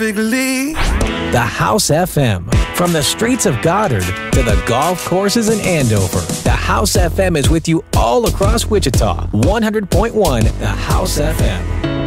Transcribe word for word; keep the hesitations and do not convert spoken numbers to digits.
Big League. The House F M. From the streets of Goddard to the golf courses in Andover, the House F M is with you all across Wichita. one hundred point one The House F M.